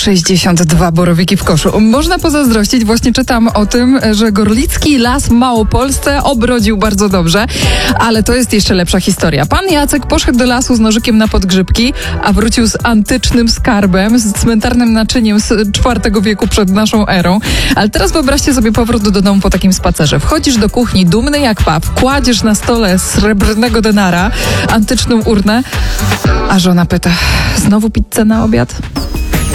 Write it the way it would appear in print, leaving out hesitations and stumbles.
62 borowiki w koszu. Można pozazdrościć, właśnie czytam o tym, że Gorlicki Las w Małopolsce obrodził bardzo dobrze, ale to jest jeszcze lepsza historia. Pan Jacek poszedł do lasu z nożykiem na podgrzybki, a wrócił z antycznym skarbem, z cmentarnym naczyniem z IV wieku przed naszą erą. Ale teraz wyobraźcie sobie powrót do domu po takim spacerze. Wchodzisz do kuchni, dumny jak pap, kładziesz na stole srebrnego denara, antyczną urnę, a żona pyta: znowu pizzę na obiad?